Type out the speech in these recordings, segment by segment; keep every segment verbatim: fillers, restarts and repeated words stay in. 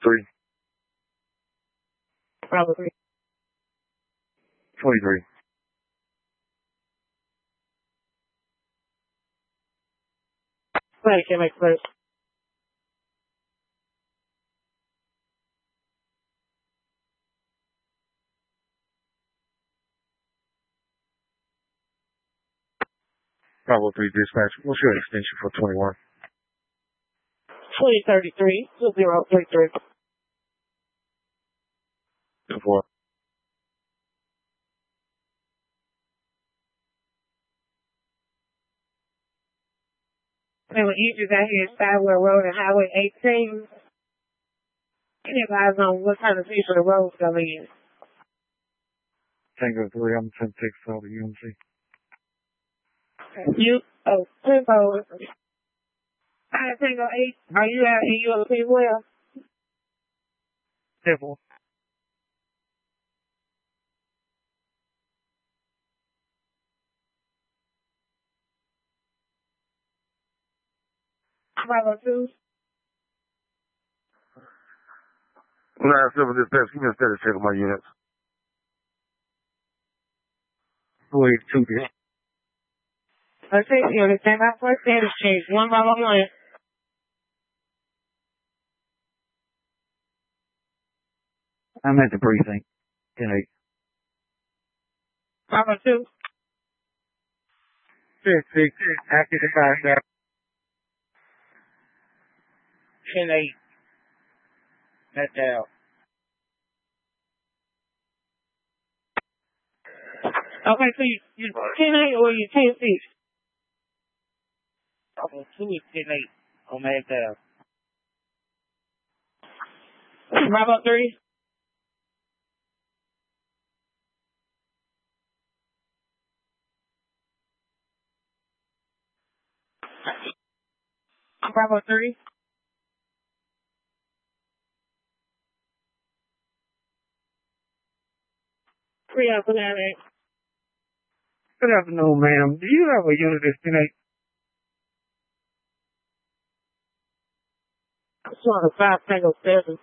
three. Bravo three. twenty-three. Flight K M X first. Bravo three dispatch. What's your extension for twenty-one? twenty thirty-three, two zero three three. two four. And when Idris out here, Skyway Road and Highway eighteen, can you advise on what kind of feature the road's coming in? Tango three, I'm ten six over U M C. You, oh, Tango, I Tango eight, are you out in U M C well? Careful. Bravo two. nine seven dispatch, give me a status check on my units. four eight two, yeah. Okay, you understand that first status change, one by one line. I'm at the precinct. ten eight. Bravo two. six six, active fire staff. ten eight. That's out. Okay, so you, you ten eight or you ten six? Okay, two is ten eight on that down. Bravo three. Bravo three. Three up for that, man. Good afternoon, ma'am. Do you have a unit that's ten eight? two on the five Tango seven.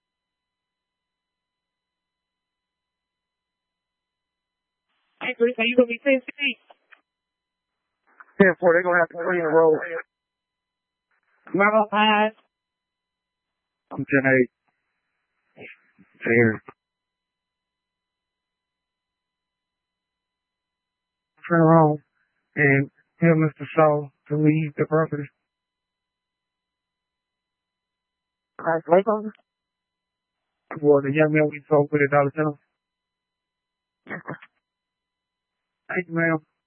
Hey, Chris, are you going to be ten six? ten four, they're going to have to clean the road. Bravo five. I'm ten eight. Here. Turn around and tell Mister Shaw to leave the property. Congratulations. For the young man we sold for the Dollar General. Thank you, ma'am.